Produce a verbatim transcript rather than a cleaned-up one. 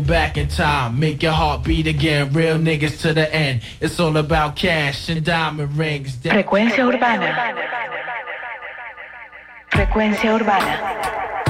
Back in time, make your heart beat again. Real niggas to the end. It's all about cash and diamond rings. Frecuencia urbana. Frecuencia urbana.